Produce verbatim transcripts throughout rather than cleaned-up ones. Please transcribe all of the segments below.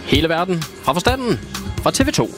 Hele verden fra forstanden fra T V to.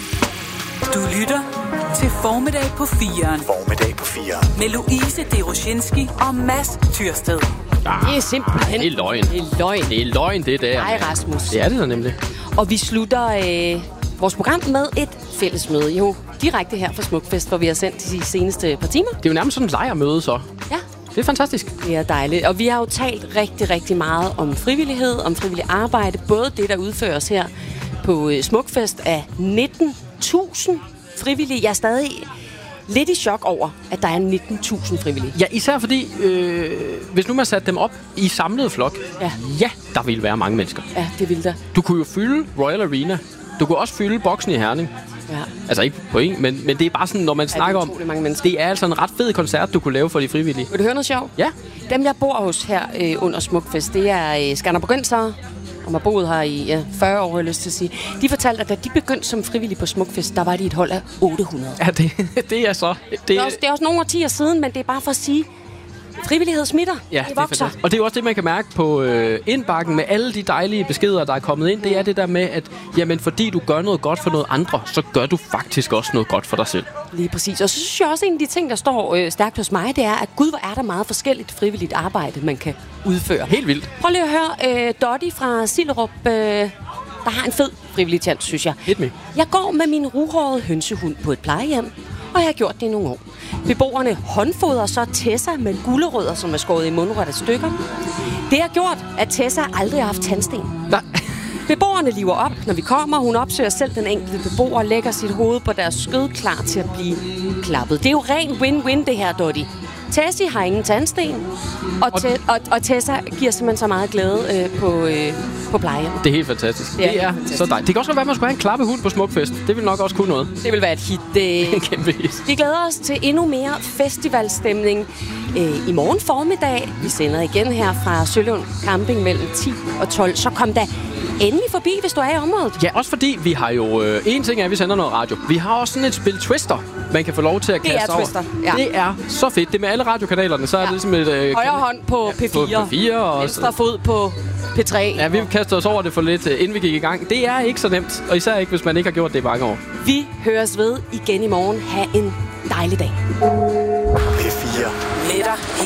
Du lytter til Formiddag på firen. Formiddag på firen. Med Louise Deroshinski og Mads Tyrsted. Ah, Det er simpelthen... det er løgn. Det er løgn. Det er løgn, det der. Nej, Rasmus. Det er det da nemlig. Og vi slutter øh, vores program med et fællesmøde. Jo, direkte her fra Smukfest, hvor vi har sendt de seneste par timer. Det er jo nærmest sådan en lejrmøde, så. Ja, Det er fantastisk. det er dejligt. Og vi har jo talt rigtig, rigtig meget om frivillighed, om frivillig arbejde. Både det, der udføres her på øh, Smukfest af nitten tusind frivillige. Jeg er stadig lidt i chok over, at der er nitten tusind frivillige. Ja, især fordi, øh, hvis nu man satte dem op i samlet flok, Ja. ja, der ville være mange mennesker. Ja, det vil der. Du kunne jo fylde Royal Arena. Du kunne også fylde boksen i Herning. Ja. Altså ikke på en, men, men det er bare sådan, når man Ja, snakker det er om... utrolig mange mennesker. Det er altså en ret fed koncert, du kunne lave for de frivillige. Vil du høre noget sjovt? Ja. Dem, jeg bor hos her øh, under Smukfest, det er øh, skanderborgensere, og har boet her i ja, fyrre år, har jeg lyst til at sige. De fortalte, at da de begyndte som frivillige på Smukfest, der var de et hold af otte hundrede. Ja, det, det er så... Det, Det er, også, det er også nogle årtier siden, men det er bare for at sige, frivillighed smitter. Ja, det det er vokser. fantastisk. Og det er jo også det, man kan mærke på øh, indbakken med alle de dejlige beskeder, der er kommet ind. Det er det der med, at jamen, fordi du gør noget godt for noget andre, så gør du faktisk også noget godt for dig selv. Lige præcis. Og så synes jeg også, en af de ting, der står øh, stærkt hos mig, det er, at gud, hvor er der meget forskelligt frivilligt arbejde, man kan udføre. Helt vildt. Prøv lige at høre øh, Dottie fra Sillerup, øh, der har en fed frivillig tjans, synes jeg. Hit me. Jeg går med min ruhårede hønsehund på et plejehjem, og jeg har gjort det i nogle år. Beboerne håndfodrer så Tessa med gulerødder, som er skåret i mundrette stykker. Det har gjort, at Tessa aldrig har haft tandsten. Nej. Beboerne liver op, når vi kommer. Hun opsøger selv den enkelte beboer og lægger sit hoved på deres skød, klar til at blive klappet. Det er jo ren win-win, det her, Dottie. Tessie har ingen tandsten, og, te- og, og Tessa giver simpelthen så meget glæde øh, på, øh, på plejehjem. Det er helt fantastisk. Det er Det er, helt fantastisk. så dejligt. Det kan også godt være, at man skulle have en klappehund på Smukfest. Det vil nok også kunne noget. Det vil være et hit. Øh. Kæmpe hit. Vi glæder os til endnu mere festivalstemning øh, i morgen formiddag. Vi sender igen her fra Sølund Camping mellem ti og tolv. Så kom da endelig forbi, hvis du er i området. Ja, også fordi vi har jo... Øh, en ting er, at vi sender noget radio. Vi har også sådan et spil Twister, man kan få lov til at Det er kaste over. Twister, ja. Det er så fedt. Det er med alle radiokanalerne. Så er Ja. det ligesom et... Øh, Højre hånd på P fire. på P fire og- Venstre fod på P tre. Ja, vi kaster os over det for lidt, øh, inden vi gik i gang. Det er ikke så nemt, og især ikke, hvis man ikke har gjort det i mange år. Vi høres ved igen i morgen. Ha' en dejlig dag. P fire. Med dig